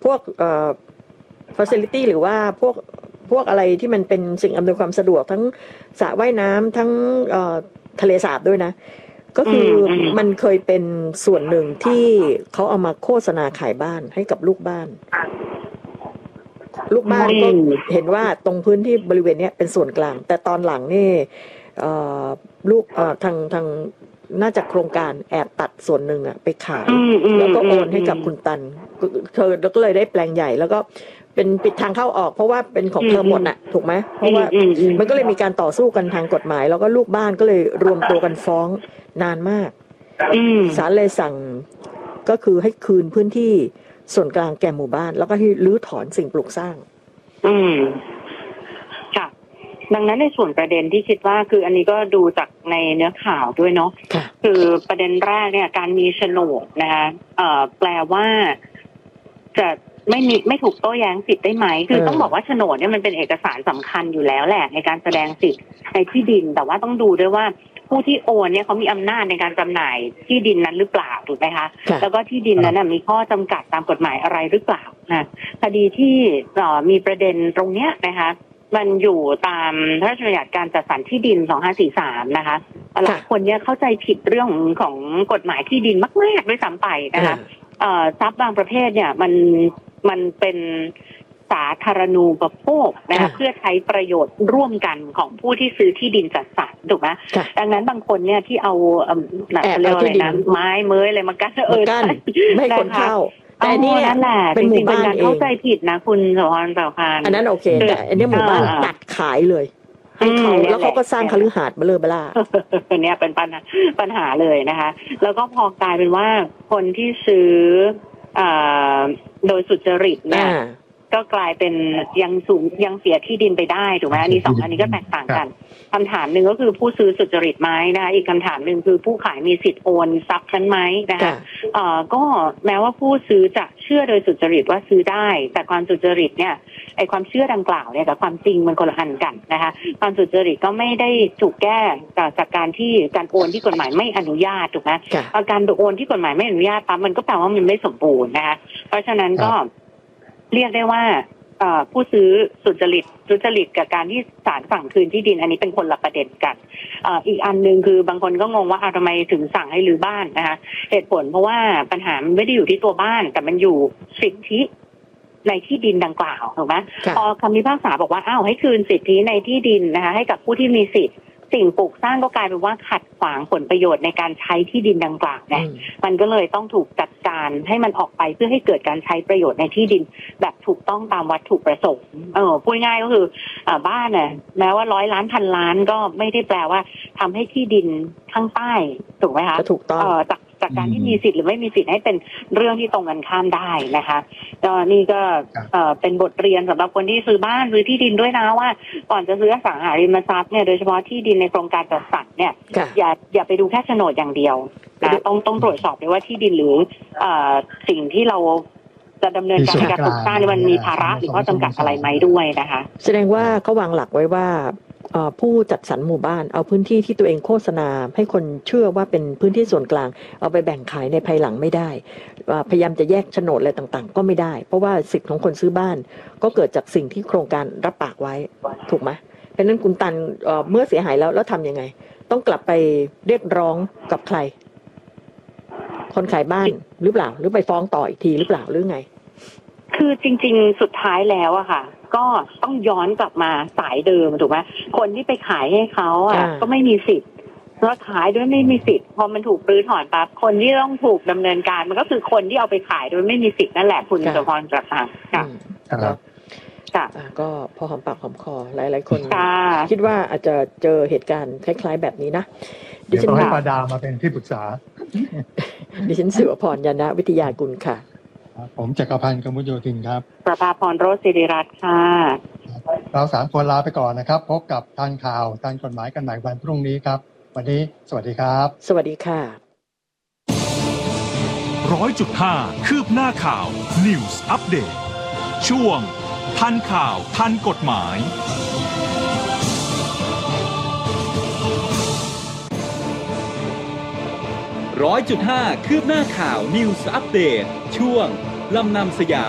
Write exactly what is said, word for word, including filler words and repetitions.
วกเอ่อ facility หรือว่าพวกพวกอะไรที่มันเป็นสิ่งอำนวยความสะดวกทั้งสระว่ายน้ำทั้งเอ่อทะเลสาบด้วยนะก็คือมันเคยเป็นส่วนหนึ่งที่เขาเอามาโฆษณาขายบ้านให้กับลูกบ้านลูกบ้านก็เห็นว่าตรงพื้นที่บริเวณนี้เป็นส่วนกลางแต่ตอนหลังนี่ลูกทางทางน่าจะโครงการแอบตัดส่วนหนึ่งอะไปขายแล้วก็โอนให้กับคุณตันเธอแล้วก็เลยได้แปลงใหญ่แล้วก็เป็นปิดทางเข้าออกเพราะว่าเป็นของเธอหมดน่ะถูกไหมเพราะว่ามันก็เลยมีการต่อสู้กันทางกฎหมายแล้วก็ลูกบ้านก็เลยรวมตัวกันฟ้องนานมากศาลเลยสั่งก็คือให้คืนพื้นที่ส่วนกลางแก่หมู่บ้านแล้วก็ให้รื้อถอนสิ่งปลูกสร้างอืมค่ะดังนั้นในส่วนประเด็นที่คิดว่าคืออันนี้ก็ดูจากในเนื้อข่าวด้วยเนาะคือประเด็นแรกเนี่ยการมีโฉนดนะคะเอ่อแปลว่าจะไม่มีไม่ถูกโต้แย้งสิทธิ์ได้ไหมคือต้องบอกว่าโฉนดเนี่ยมันเป็นเอกสารสำคัญอยู่แล้วแหละในการแสดงสิทธิ์ในที่ดินแต่ว่าต้องดูด้วยว่าผู้ที่โอนเนี่ยเขามีอำนาจในการจำหน่ายที่ดินนั้นหรือเปล่าถูกไหมคะแล้วก็ที่ดินนั้นมีข้อจำกัดตามกฎหมายอะไรหรือเปล่านะคดีที่มีประเด็นตรงเนี้ยนะคะมันอยู่ตามพระราชบัญญัติการจัดสรรที่ดินสองห้าสี่สามนะคะหลายคนเนี่ยเข้าใจผิดเรื่องของกฎหมายที่ดินมากๆด้วยซ้ำไปนะคะทรัพย์บางประเภทเนี่ยมันมันเป็นสาธารณูปโภคนะคะเพื่อใช้ประโยชน์ร่วมกันของผู้ที่ซื้อที่ดินจัดสรรถูกไหมดังนั้นบางคนเนี่ยที่เอาหนักเรียกอะไรนะไม้เม้ยอะไรมากั้นเออไม่ให้คนเข้าแต่นี่นั่นแหละเป็นหมู่บ้านเองเข้าใจผิดนะคุณสมพรเปล่าพันอันนั้นโอเคแต่อันนี้หมู่บ้านตัดขายเลยให้เขาแล้วเขาก็สร้างคฤหาสน์เบลอเบล่าเนี่ยเป็นปัญหาปัญหาเลยนะคะแล้วก็พอกลายเป็นว่าคนที่ซื้อโดยสุจริตเนี่ยก็กลายเป็นยังสูงยังเสียที่ดินไปได้ถูกไหมอันนี้สองอันนี้ก็แตกต่างกันคำถามหนึ่งก็คือผู้ซื้อสุจริตไหมนะคะอีกคำถามหนึ่งคือผู้ขายมีสิทธิ์โอนทรัพย์นั้นไหมนะคะเอ่อก็แม้ว่าผู้ซื้อจะเชื่อโดยสุจริตว่าซื้อได้แต่ความสุจริตเนี่ยไอความเชื่อดังกล่าวเนี่ยกับความจริงมันคนละอันกันนะคะความสุจริตก็ไม่ได้ถูกแก้จากการที่การโอนที่กฎหมายไม่อนุญาตถูกไหมการโอนที่กฎหมายไม่อนุญาตปั๊บมันก็แปลว่ามันไม่สมบูรณ์นะคะเพราะฉะนั้นก็เรียกได้ว่าผู้ซื้อสุจริตสุจริตกับการที่ศาลสั่งคืนที่ดินอันนี้เป็นคนละประเด็นกันอีกอันนึงคือบางคนก็งงว่าทำไมถึงสั่งให้รื้อบ้านนะคะเหตุผลเพราะว่าปัญหามันไม่ได้อยู่ที่ตัวบ้านแต่มันอยู่สิทธิในที่ดินดังกล่าวถูกไหมพอคำพิพากษาบอกว่าอ้าวให้คืนสิทธิในที่ดินนะคะให้กับผู้ที่มีสิทธิ์สิ่งปลูกสร้างก็กลายเป็นว่าขัดขวางผลประโยชน์ในการใช้ที่ดินดังกล่าวเนี่ยมันก็เลยต้องถูกจัดการให้มันออกไปเพื่อให้เกิดการใช้ประโยชน์ในที่ดินแบบถูกต้องตามวัตถุประสงค์เออพูดง่ายก็คือบ้านเนี่ยแม้ว่าร้อยล้านพันล้านก็ไม่ได้แปลว่าทำให้ที่ดินข้างใต้ถูกไหมคะถูกต้องจากจากการที่มีสิทธิ์หรือไม่มีสิทธิ์ให้เป็นเรื่องที่ตรงกันข้ามได้นะคะก็นี่ก็เป็นบทเรียนสำหรับคนที่ซื้อบ้านซื้อที่ดินด้วยนะว่าก่อนจะซื้ออสังหาริมทรัพย์เนี่ยโดยเฉพาะที่ดินในโครงการจัดสรรเนี่ยอย่าอย่าไปดูแค่โฉนดอย่างเดียวนะต้องต้องตรวจสอบด้วยว่าที่ดินหรือสิ่งที่เราจะดำเนินการในการปลูกสร้างนี่มันมีภาระหรือข้อจำกัดอะไรไหมด้วยนะคะแสดงว่าเขาวางหลักไว้ว่าผู้จัดสรรหมู่บ้านเอาพื้นที่ที่ตัวเองโฆษณาให้คนเชื่อว่าเป็นพื้นที่ส่วนกลางเอาไปแบ่งขายในภายหลังไม่ได้พยายามจะแยกโฉนดอะไรต่างๆก็ไม่ได้เพราะว่าสิทธิ์ของคนซื้อบ้านก็เกิดจากสิ่งที่โครงการรับปากไว้ถูกไหมเพราะนั้นคุณตันเมื่อเสียหายแล้วแล้วทำยังไงต้องกลับไปเรียกร้องกับใครคนขายบ้านหรือเปล่าหรือไปฟ้องต่ออีกทีหรือเปล่าหรือไงคือจริงๆสุดท้ายแล้วอะค่ะก็ต้องย้อนกลับมาสายเดิมถูกไหมคนที่ไปขายให้เขาอะก็ไม่มีสิทธิ์แล้วขายด้วยไม่มีสิทธิ์พอมันถูกรื้อถอนปั๊บคนที่ต้องถูกดำเนินการมันก็คือคนที่เอาไปขายโดยไม่มีสิทธิ์นั่นแหละคุณสุพรประภาค่ะค่ะก็พอหอมปากหอมคอหลายๆคนคิดว่าอาจจะเจอเหตุการณ์คล้ายๆแบบนี้นะดิฉันให้ปาดามาเป็นที่ปรึกษาดิฉันศิวพรยานะวิทยากุลค่ะผมจักรพันธ์กมุโยธินครับประภาพรโรจน์ศิริรัตน์ค่ะเราสามคนลาไปก่อนนะครับพบกับทันข่าวทันกฎหมายกันใหม่วันพรุ่งนี้ครับวันนี้สวัสดีครับสวัสดีค่ะร้อยจุดห้าคืบหน้าข่าว News Update ช่วงทันข่าวทันกฎหมายร้อยจุดห้าคืบหน้าข่าว News Update ช่วงลำนำสยาม